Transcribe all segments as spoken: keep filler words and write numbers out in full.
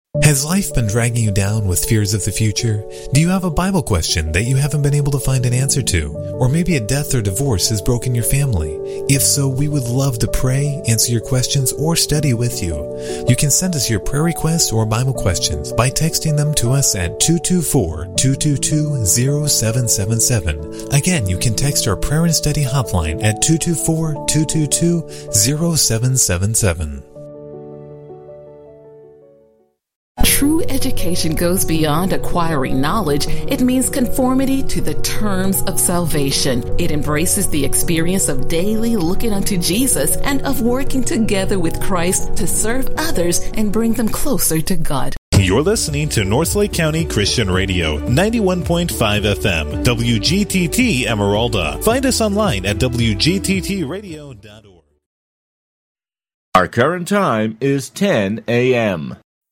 Has life been dragging you down with fears of the future? Do you have a Bible question that you haven't been able to find an answer to? Or maybe a death or divorce has broken your family? If so, we would love to pray, answer your questions, or study with you. You can send us your prayer requests or Bible questions by texting them to us at two two four, two two two, zero seven seven seven. Again, you can text our prayer and study hotline at two two four, two two two, zero seven seven seven. True education goes beyond acquiring knowledge. It means conformity to the terms of salvation. It embraces the experience of daily looking unto Jesus and of working together with Christ to serve others and bring them closer to God. You're listening to Northlake County Christian Radio, ninety-one point five F M, W G T T Emeralda. Find us online at w g t t radio dot org. Our current time is ten a.m.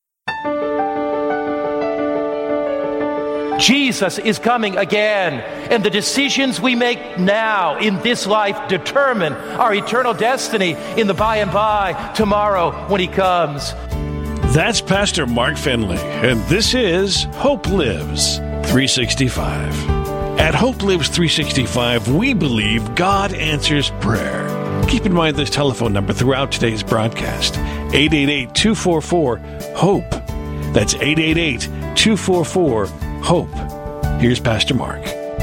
Jesus is coming again, and the decisions we make now in this life determine our eternal destiny in the by and by, tomorrow when He comes. That's Pastor Mark Finley, and this is Hope Lives three sixty-five. At Hope Lives three sixty-five, we believe God answers prayer. Keep in mind this telephone number throughout today's broadcast, eight eight eight, two four four, HOPE. That's eight eight eight, two four four, HOPE. Here's Pastor Mark.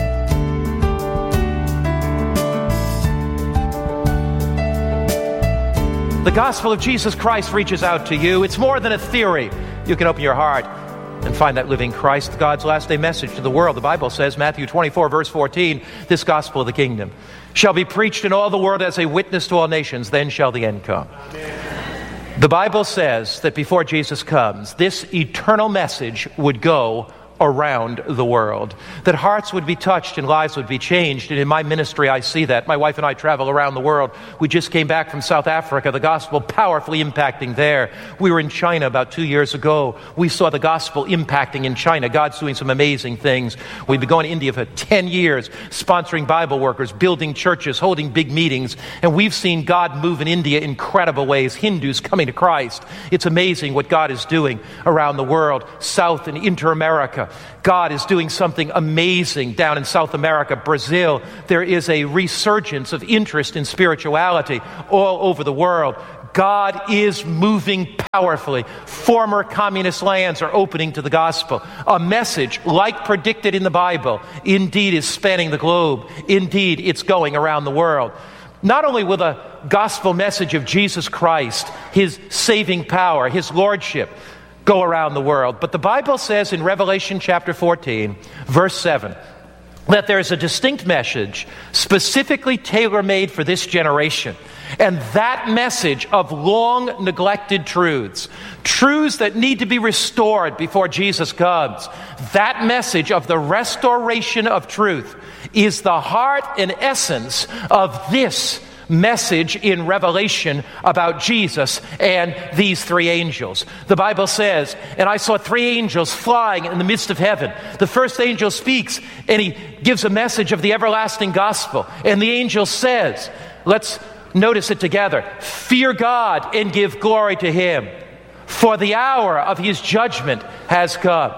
The gospel of Jesus Christ reaches out to you. It's more than a theory. You can open your heart and find that living Christ, God's last day message to the world. The Bible says, Matthew twenty-four, verse fourteen, this gospel of the kingdom shall be preached in all the world as a witness to all nations, then shall the end come. Amen. The Bible says that before Jesus comes, this eternal message would go around the world, that hearts would be touched and lives would be changed. And in my ministry, I see that. My wife and I travel around the world. We just came back from South Africa, the gospel powerfully impacting there. We were in China about two years ago. We saw the gospel impacting in China. God's doing some amazing things. We've been going to India for ten years, sponsoring Bible workers, building churches, holding big meetings. And we've seen God move in India in incredible ways. Hindus coming to Christ. It's amazing what God is doing around the world. South and Inter-America. God is doing something amazing down in South America, Brazil. There is a resurgence of interest in spirituality all over the world. God is moving powerfully. Former communist lands are opening to the gospel. A message, like predicted in the Bible, indeed is spanning the globe. Indeed, it's going around the world. Not only will the gospel message of Jesus Christ, His saving power, His lordship, go around the world, but the Bible says in Revelation chapter fourteen, verse seven, that there's a distinct message specifically tailor-made for this generation. And that message of long neglected truths, truths that need to be restored before Jesus comes, that message of the restoration of truth is the heart and essence of this message in Revelation about Jesus and these three angels. The Bible says, and I saw three angels flying in the midst of heaven. The first angel speaks and he gives a message of the everlasting gospel. And the angel says, let's notice it together, fear God and give glory to Him, for the hour of His judgment has come.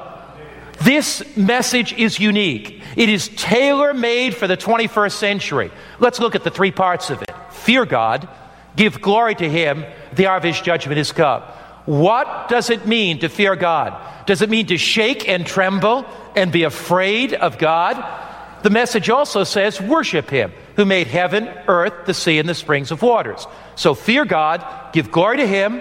This message is unique. It is tailor-made for the twenty-first century. Let's look at the three parts of it. Fear God, give glory to Him, the hour of His judgment is come. What does it mean to fear God? Does it mean to shake and tremble and be afraid of God? The message also says, worship Him, who made heaven, earth, the sea, and the springs of waters. So fear God, give glory to Him,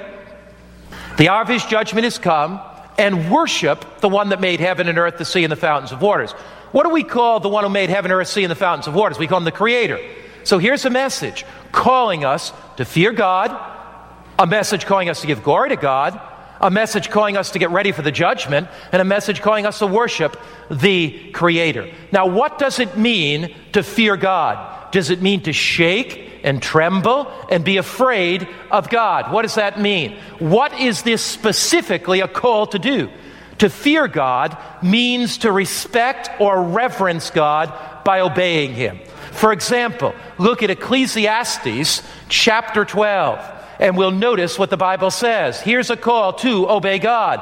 the hour of His judgment is come, and worship the one that made heaven and earth, the sea, and the fountains of waters. What do we call the one who made heaven, earth, sea, and the fountains of waters? We call Him the Creator. So here's a message calling us to fear God, a message calling us to give glory to God, a message calling us to get ready for the judgment, and a message calling us to worship the Creator. Now, what does it mean to fear God? Does it mean to shake and tremble and be afraid of God? What does that mean? What is this specifically a call to do? To fear God means to respect or reverence God by obeying Him. For example, look at Ecclesiastes chapter twelve, and we'll notice what the Bible says. Here's a call to obey God.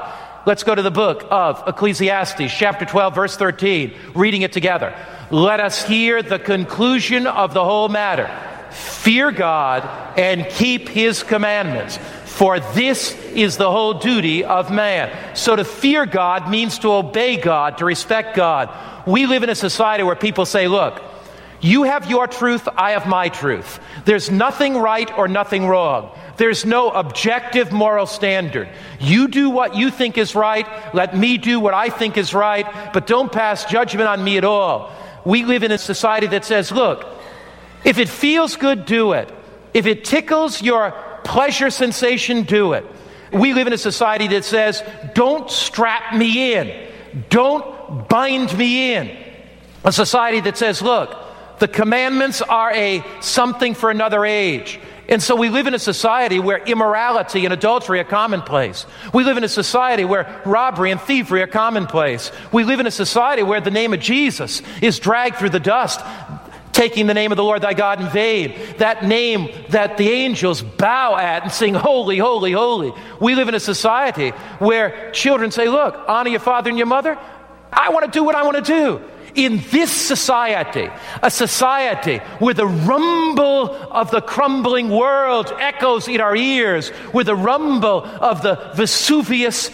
Let's go to the book of Ecclesiastes, chapter twelve, verse thirteen, reading it together. Let us hear the conclusion of the whole matter. Fear God and keep his commandments, for this is the whole duty of man. So to fear God means to obey God, to respect God. We live in a society where people say, look, you have your truth, I have my truth. There's nothing right or nothing wrong. There's no objective moral standard. You do what you think is right, let me do what I think is right, but don't pass judgment on me at all. We live in a society that says, look, if it feels good, do it. If it tickles your pleasure sensation, do it. We live in a society that says, don't strap me in. Don't bind me in. A society that says, look, the commandments are a something for another age. And so we live in a society where immorality and adultery are commonplace. We live in a society where robbery and thievery are commonplace. We live in a society where the name of Jesus is dragged through the dust, taking the name of the Lord thy God in vain. That name that the angels bow at and sing, holy, holy, holy. We live in a society where children say, look, honor your father and your mother. I want to do what I want to do. In this society, a society where the rumble of the crumbling world echoes in our ears, where the rumble of the Vesuvius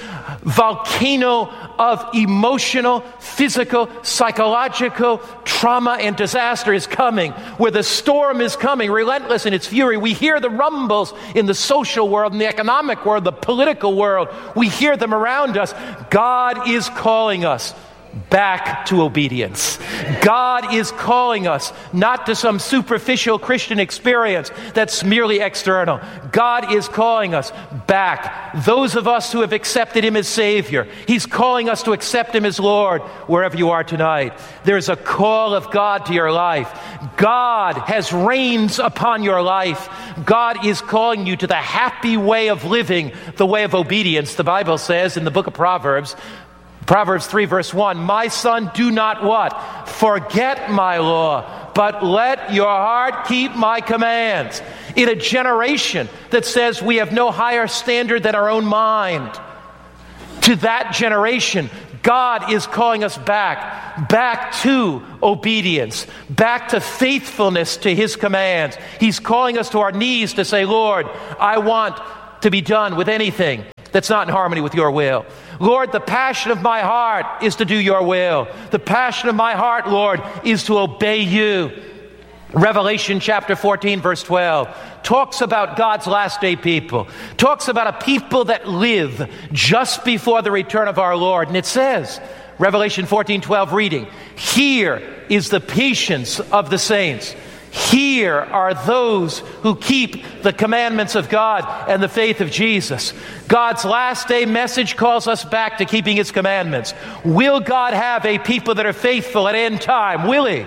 volcano of emotional, physical, psychological trauma and disaster is coming, where the storm is coming, relentless in its fury. We hear the rumbles in the social world, in the economic world, the political world. We hear them around us. God is calling us back to obedience. God is calling us not to some superficial Christian experience that's merely external. God is calling us back. Those of us who have accepted him as Savior, he's calling us to accept him as Lord wherever you are tonight. There's a call of God to your life. God has reins upon your life. God is calling you to the happy way of living, the way of obedience. The Bible says in the book of Proverbs, Proverbs three verse one, my son, do not what? Forget my law, but let your heart keep my commands. In a generation that says we have no higher standard than our own mind, to that generation, God is calling us back, back to obedience, back to faithfulness to his commands. He's calling us to our knees to say, Lord, I want to be done with anything that's not in harmony with your will. Lord, the passion of my heart is to do your will. The passion of my heart, Lord, is to obey you. Revelation chapter fourteen, verse twelve, talks about God's last day people, talks about a people that live just before the return of our Lord. And it says, Revelation fourteen twelve reading, here is the patience of the saints. Here are those who keep the commandments of God and the faith of Jesus. God's last day message calls us back to keeping his commandments. Will God have a people that are faithful at end time? Will he?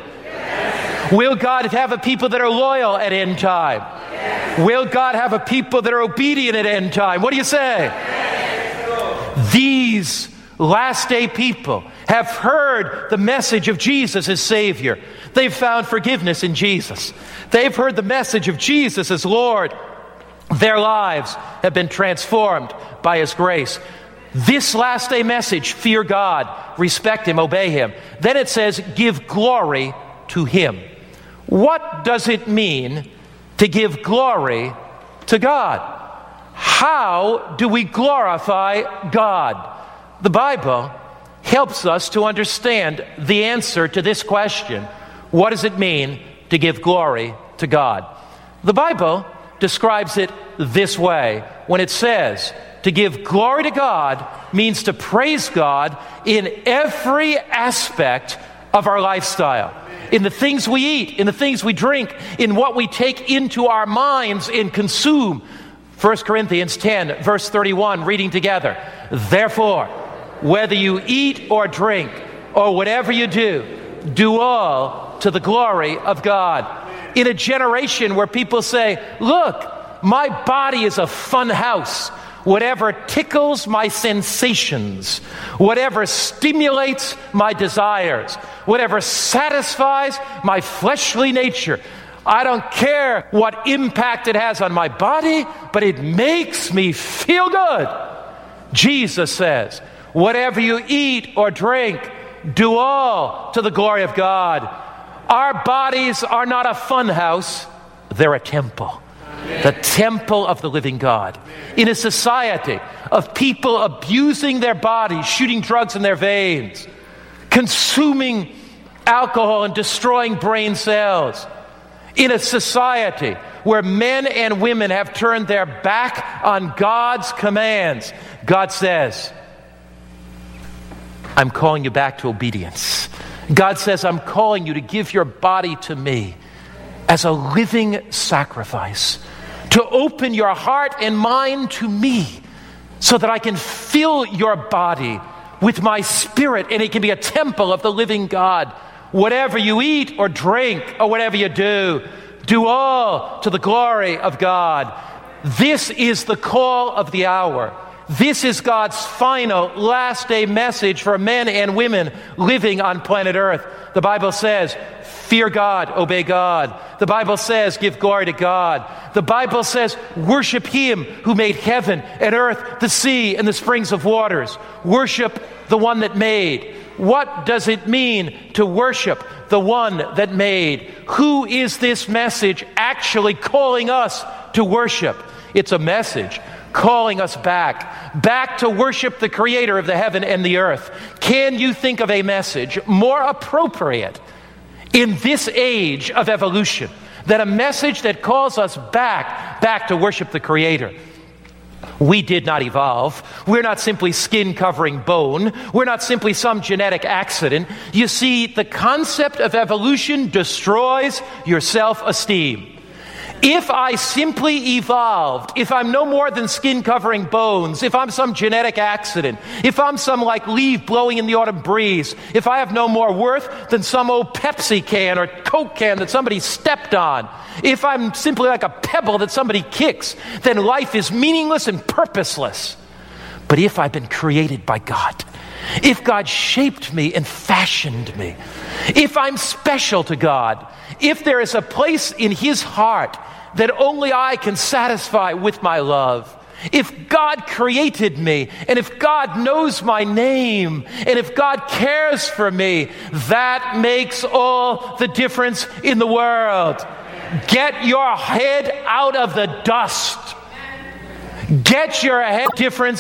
Yes. Will God have a people that are loyal at end time? Yes. Will God have a people that are obedient at end time? What do you say? Yes. These last day people have heard the message of Jesus as Savior. They've found forgiveness in Jesus. They've heard the message of Jesus as Lord. Their lives have been transformed by his grace. This last day message, fear God, respect him, obey him. Then it says, give glory to him. What does it mean to give glory to God? How do we glorify God? The Bible helps us to understand the answer to this question. What does it mean to give glory to God? The Bible describes it this way when it says to give glory to God means to praise God in every aspect of our lifestyle. In the things we eat, in the things we drink, in what we take into our minds and consume. First Corinthians ten, verse thirty-one, reading together. Therefore, whether you eat or drink or whatever you do, do all to the glory of God. In a generation where people say, look, my body is a fun house. Whatever tickles my sensations, whatever stimulates my desires, whatever satisfies my fleshly nature, I don't care what impact it has on my body, but it makes me feel good. Jesus says, whatever you eat or drink, do all to the glory of God. Our bodies are not a fun house, they're a temple. The temple of the living God. In a society of people abusing their bodies, shooting drugs in their veins, consuming alcohol and destroying brain cells. In a society where men and women have turned their back on God's commands, God says, I'm calling you back to obedience. God says, I'm calling you to give your body to me as a living sacrifice, to open your heart and mind to me so that I can fill your body with my spirit and it can be a temple of the living God. Whatever you eat or drink or whatever you do, do all to the glory of God. This is the call of the hour. This is God's final last day message for men and women living on planet Earth. The Bible says, fear God, obey God. The Bible says, give glory to God. The Bible says, worship Him who made heaven and earth, the sea, and the springs of waters. Worship the one that made. What does it mean to worship the one that made? Who is this message actually calling us to worship? It's a message calling us back, back to worship the Creator of the heaven and the earth. Can you think of a message more appropriate in this age of evolution than a message that calls us back, back to worship the Creator? We did not evolve. We're not simply skin covering bone. We're not simply some genetic accident. You see, the concept of evolution destroys your self-esteem. If I simply evolved, if I'm no more than skin covering bones, if I'm some genetic accident, if I'm some like leaf blowing in the autumn breeze, if I have no more worth than some old Pepsi can or Coke can that somebody stepped on, if I'm simply like a pebble that somebody kicks, then life is meaningless and purposeless. But if I've been created by God, if God shaped me and fashioned me, if I'm special to God, if there is a place in His heart that only I can satisfy with my love, if God created me, and if God knows my name, and if God cares for me, that makes all the difference in the world. Get your head out of the dust. Get your head difference